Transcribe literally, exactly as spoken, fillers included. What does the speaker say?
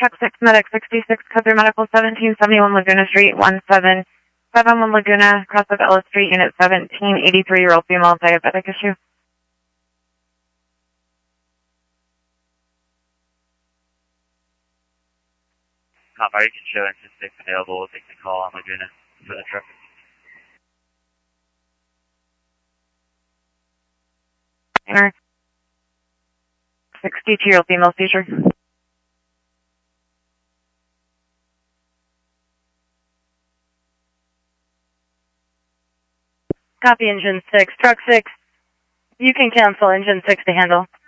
Truck six, Medic sixty-six, code three Medical seventeen seventy-one Laguna Street, one seven seven one Laguna, cross of Ellis Street, unit seventeen eighty-three, year old female, diabetic issue. Hotfire, you can show engine six available. We'll take the call on Laguna for the truck. Enter. sixty-two, year old female, seizure. Copy engine six. Truck six, you can cancel engine six to handle.